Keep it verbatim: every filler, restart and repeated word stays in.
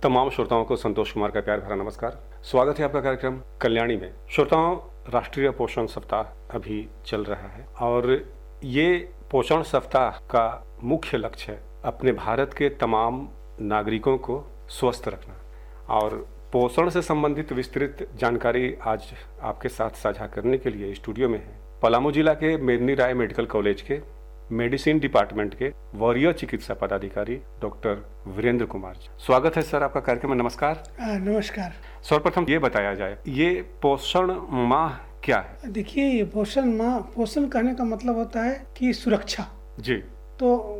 तमाम श्रोताओं को संतोष कुमार का प्यार भरा नमस्कार। स्वागत है आपका कार्यक्रम कल्याणी में। श्रोताओं, राष्ट्रीय पोषण सप्ताह अभी चल रहा है और ये पोषण सप्ताह का मुख्य लक्ष्य है अपने भारत के तमाम नागरिकों को स्वस्थ रखना। और पोषण से संबंधित विस्तृत जानकारी आज आपके साथ साझा करने के लिए स्टूडियो में है पलामू जिला के मेदिनी राय मेडिकल कॉलेज के मेडिसिन डिपार्टमेंट के वरीय चिकित्सा पदाधिकारी डॉक्टर वीरेंद्र कुमार जी। स्वागत है सर आपका कार्यक्रम में। नमस्कार। आ, नमस्कार। सर्वप्रथम ये बताया जाए, ये पोषण माह क्या है? देखिए, ये पोषण माह, पोषण कहने का मतलब होता है कि सुरक्षा। जी। तो